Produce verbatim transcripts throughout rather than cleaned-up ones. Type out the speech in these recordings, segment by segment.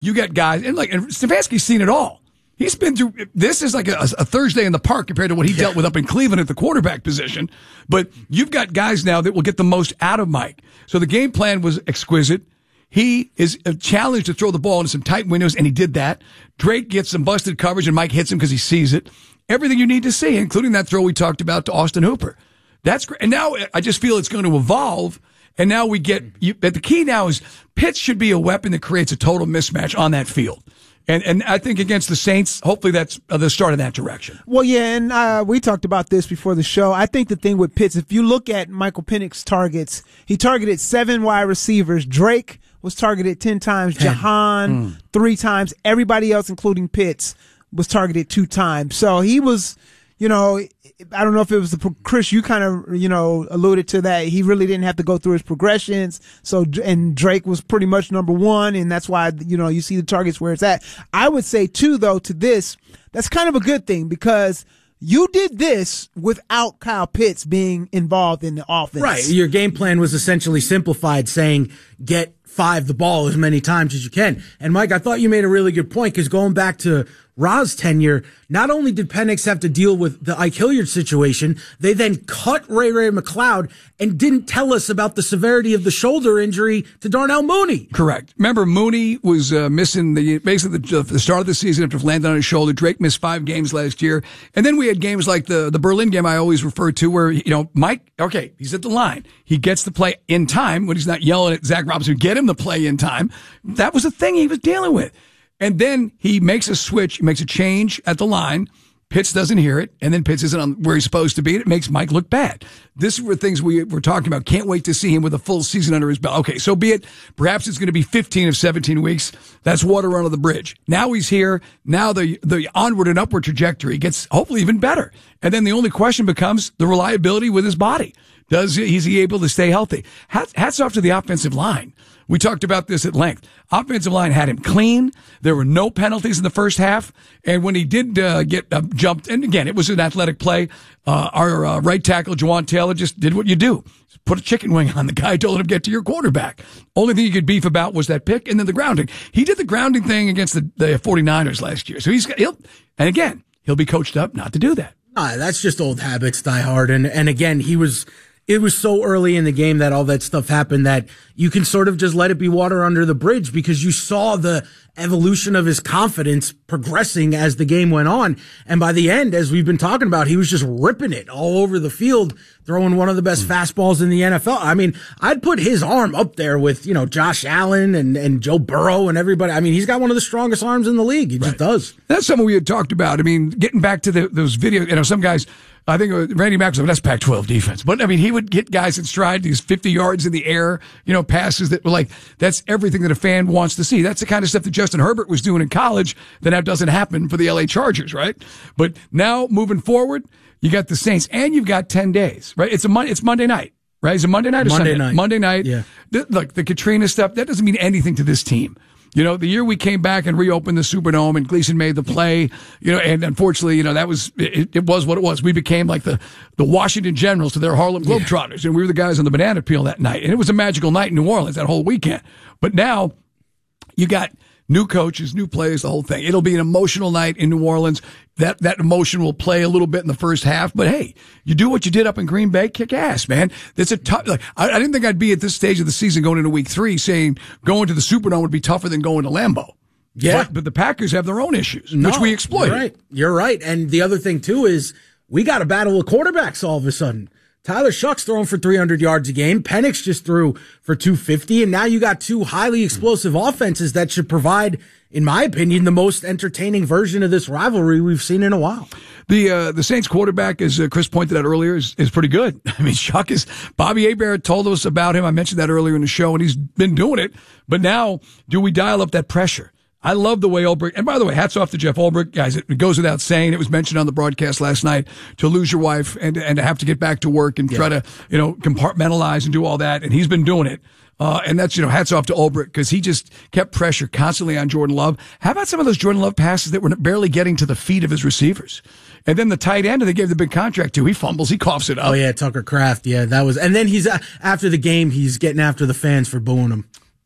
you got guys, and like, and Stefanski's seen it all. He's been through, this is like a, a Thursday in the park compared to what he yeah. dealt with up in Cleveland at the quarterback position. But you've got guys now that will get the most out of Mike. So the game plan was exquisite. He is challenged to throw the ball into some tight windows, and he did that. Drake gets some busted coverage, and Mike hits him because he sees it. Everything you need to see, including that throw we talked about to Austin Hooper. That's great. And now I just feel it's going to evolve. And now we get, you, but the key now is Pitts should be a weapon that creates a total mismatch on that field. And and I think against the Saints, hopefully that's the start in that direction. Well, yeah, and uh, we talked about this before the show. I think the thing with Pitts, if you look at Michael Penix's targets, he targeted seven wide receivers. Drake was targeted ten times. ten. Jahan, mm. three times. Everybody else, including Pitts, was targeted two times. So he was, you know, I don't know if it was the, Chris, you kind of, you know, alluded to that. He really didn't have to go through his progressions. So, and Drake was pretty much number one. And that's why, you know, you see the targets where it's at. I would say too, though, to this, that's kind of a good thing because you did this without Kyle Pitts being involved in the offense. Right. Your game plan was essentially simplified, saying get five the ball as many times as you can. And Mike, I thought you made a really good point because going back to Ra's tenure, not only did Penix have to deal with the Ike Hilliard situation, they then cut Ray Ray McCloud and didn't tell us about the severity of the shoulder injury to Darnell Mooney. Correct. Remember, Mooney was uh, missing the basically the, the start of the season after landing on his shoulder. Drake missed five games last year. And then we had games like the, the Berlin game I always refer to where, you know, Mike, okay, he's at the line. He gets the play in time when he's not yelling at Zach Robinson, get him the play in time. That was the thing he was dealing with. And then he makes a switch, he makes a change at the line. Pitts doesn't hear it, and then Pitts isn't on where he's supposed to be, and it makes Mike look bad. These were things we were talking about. Can't wait to see him with a full season under his belt. Okay, so be it. Perhaps it's going to be fifteen of seventeen weeks. That's water under the bridge. Now he's here. Now the the onward and upward trajectory gets hopefully even better. And then the only question becomes the reliability with his body. Does is he able to stay healthy? Hats, hats off to the offensive line. We talked about this at length. Offensive line had him clean. There were no penalties in the first half. And when he did uh, get uh, jumped, and again, it was an athletic play, uh, our uh, right tackle, Jawan Taylor, just did what you do. Put a chicken wing on the guy, told him to get to your quarterback. Only thing you could beef about was that pick and then the grounding. He did the grounding thing against the, the 49ers last year. So he's, he'll, and again, he'll be coached up not to do that. Uh, that's just old habits die hard. And, and again, he was, it was so early in the game that all that stuff happened that you can sort of just let it be water under the bridge because you saw the evolution of his confidence progressing as the game went on. And by the end, as we've been talking about, he was just ripping it all over the field, throwing one of the best fastballs in the N F L. I mean, I'd put his arm up there with, you know, Josh Allen and, and Joe Burrow and everybody. I mean, he's got one of the strongest arms in the league. He just right. does. That's something we had talked about. I mean, getting back to the, those videos, you know, some guys, I think Randy Mack was like, that's Pac twelve defense. But, I mean, he would get guys in stride, these fifty yards in the air, you know, passes that were like, that's everything that a fan wants to see. That's the kind of stuff that Justin Herbert was doing in college that now doesn't happen for the L A Chargers, right? But now, moving forward, you got the Saints, and you've got ten days, right? It's a Mon- It's Monday night, right? It's a Monday night or Monday Sunday? night. Monday night. Yeah. The, look, the Katrina stuff, that doesn't mean anything to this team. You know, the year we came back and reopened the Superdome and Gleason made the play, you know, and unfortunately, you know, that was, it, it was what it was. We became like the, the Washington Generals to their Harlem Globetrotters, yeah. and we were the guys on the banana peel that night. And it was a magical night in New Orleans that whole weekend. But now you got new coaches, new players, the whole thing. It'll be an emotional night in New Orleans. That that emotion will play a little bit in the first half, but hey, you do what you did up in Green Bay, kick ass, man. That's a tough. Like I, I didn't think I'd be at this stage of the season going into week three saying going to the Superdome would be tougher than going to Lambeau. Yeah, but, but the Packers have their own issues, no, which we exploited. You're right. You're right. And the other thing too is we got a battle of quarterbacks all of a sudden. Tyler Shuck's throwing for three hundred yards a game. Penix just threw for two fifty, and now you got two highly explosive offenses that should provide, in my opinion, the most entertaining version of this rivalry we've seen in a while. The uh, the Saints quarterback, as uh, Chris pointed out earlier, is, is pretty good. I mean, Shuck is, Bobby Hebert told us about him. I mentioned that earlier in the show, and he's been doing it. But now, do we dial up that pressure? I love the way Ulbrich, and by the way, hats off to Jeff Ulbrich. Guys, it goes without saying, it was mentioned on the broadcast last night, to lose your wife and, and to have to get back to work and yeah. try to, you know, compartmentalize and do all that. And he's been doing it. Uh, and that's, you know, hats off to Ulbrich because he just kept pressure constantly on Jordan Love. How about some of those Jordan Love passes that were barely getting to the feet of his receivers? And then the tight end that they gave the big contract to, he fumbles, he coughs it up. Oh, yeah, Tucker Kraft. Yeah, that was, and then he's, uh, after the game, he's getting after the fans for booing him.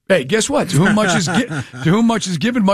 Hey, guess what? To whom much is gi- to whom much is given, much